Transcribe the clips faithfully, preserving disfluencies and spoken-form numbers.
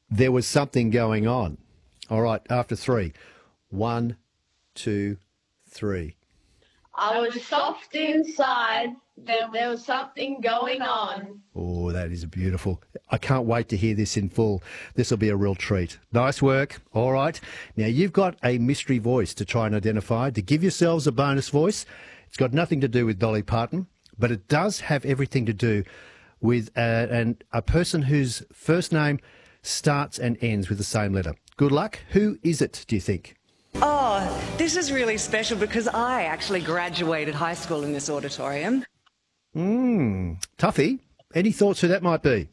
There was something going on. All right, after three. One, two, three. I was soft inside. There, there was something going on. Oh, that is beautiful. I can't wait to hear this in full. This will be a real treat. Nice work. All right. Now, you've got a mystery voice to try and identify. To give yourselves a bonus voice, it's got nothing to do with Dolly Parton, but it does have everything to do with uh, an, a person whose first name starts and ends with the same letter. Good luck. Who is it, do you think? Oh, this is really special because I actually graduated high school in this auditorium. Mmm. Tuffy, any thoughts who that might be?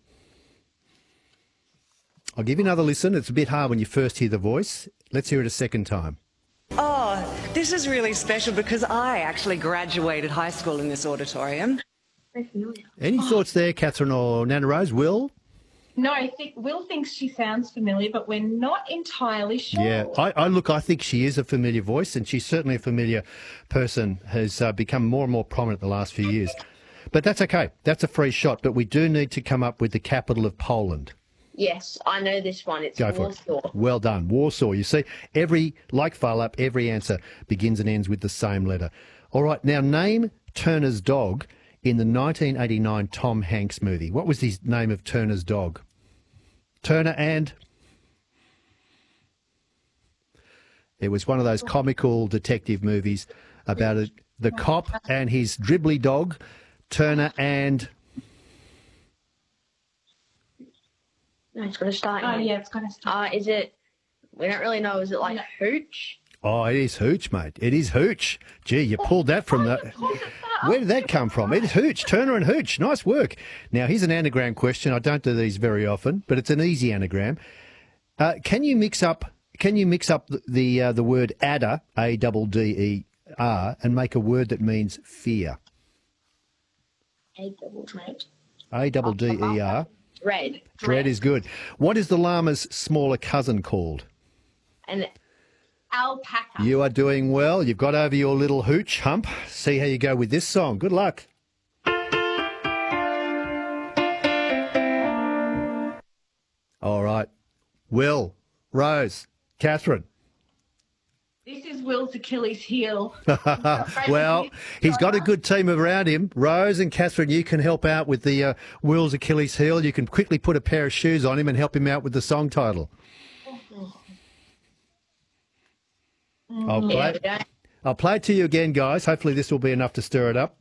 I'll give you another listen. It's a bit hard when you first hear the voice. Let's hear it a second time. Oh, this is really special because I actually graduated high school in this auditorium. Any oh. thoughts there, Catherine or Nana Rose? Will? No, I think Will thinks she sounds familiar, but we're not entirely sure. Yeah, I, I look, I think she is a familiar voice, and she's certainly a familiar person, has uh, become more and more prominent the last few years. But that's okay. That's a free shot. But we do need to come up with the capital of Poland. Yes, I know this one. It's Go for Warsaw. It. Well done. Warsaw. You see, every, like Philip, every answer begins and ends with the same letter. All right, now name Turner's dog in the nineteen eighty-nine Tom Hanks movie. What was his name of Turner's dog? Turner and... It was one of those comical detective movies about a, the cop and his dribbly dog, Turner and... No, it's got to start. Oh, yeah, it's got to start. Uh, is it... We don't really know. Is it like Hooch? Oh, it is Hooch, mate. It is Hooch. Gee, you pulled that from the... Where did that come from? It's Hooch, Turner and Hooch. Nice work. Now, here's an anagram question. I don't do these very often, but it's an easy anagram. Uh, can you mix up Can you mix up the the, uh, the word adder, A D D E R, and make a word that means fear? A double dread. A D D E R. Dread. Dread is good. What is the llama's smaller cousin called? An alpaca. You are doing well. You've got over your little hooch hump. See how you go with this song. Good luck. All right. Will, Rose, Catherine. This is Will's Achilles heel. Well, he's got a good team around him. Rose and Catherine, you can help out with the uh, Will's Achilles heel. You can quickly put a pair of shoes on him and help him out with the song title. I'll play, Yeah, I'll play it to you again, guys. Hopefully this will be enough to stir it up.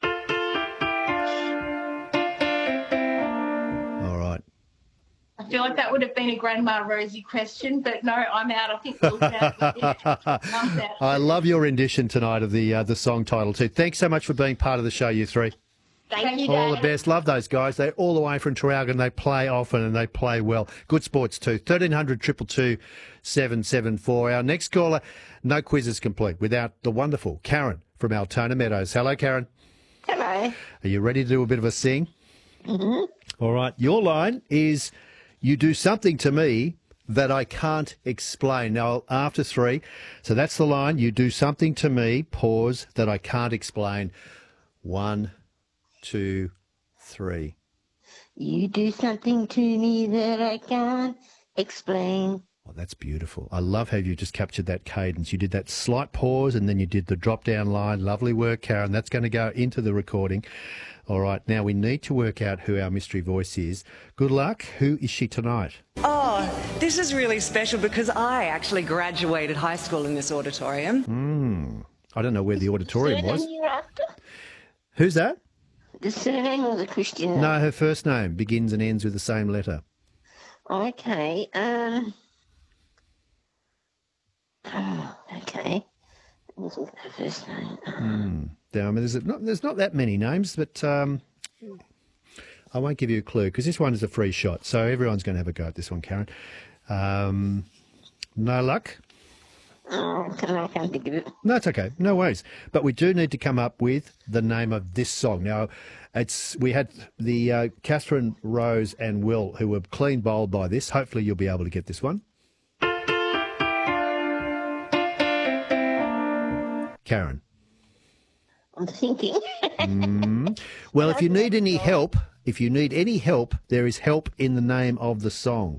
All right. I feel like that would have been a Grandma Rosie question, but no, I'm out. I think Will's out. I'm out. I love your rendition tonight of the uh, the song title too. Thanks so much for being part of the show, you three. Thank you, All Dad. the best. Love those guys. They're all the way from Traralgon. They play often and they play well. Good sports too. thirteen hundred, two two two, seven seven four. Our next caller, no quizzes complete without the wonderful Karen from Altona Meadows. Hello, Karen. Hello. Are you ready to do a bit of a sing? Mm-hmm. All right. Your line is, you do something to me that I can't explain. Now, after three, so that's the line. You do something to me, pause, that I can't explain. One, two, three. You do something to me that I can't explain. Oh, that's beautiful. I love how you just captured that cadence. You did that slight pause and then you did the drop-down line. Lovely work, Karen. That's going to go into the recording. All right, now we need to work out who our mystery voice is. Good luck. Who is she tonight? Oh, this is really special because I actually graduated high school in this auditorium. Hmm. I don't know where the auditorium was. Surname you're after? Who's that? The surname or the Christian name? No, her first name begins and ends with the same letter. Okay. Um. Oh, okay. This is her first name. Hmm. Now, I mean, there's not, there's not that many names, but um, I won't give you a clue because this one is a free shot. So everyone's going to have a go at this one, Karen. Um, no luck? Oh, can I can't think of it. No, it's okay. No worries. But we do need to come up with the name of this song. Now, it's we had the uh, Catherine, Rose and Will who were clean bowled by this. Hopefully you'll be able to get this one. Karen. I'm thinking. Mm. Well, if you need any help, if you need any help, there is help in the name of the song.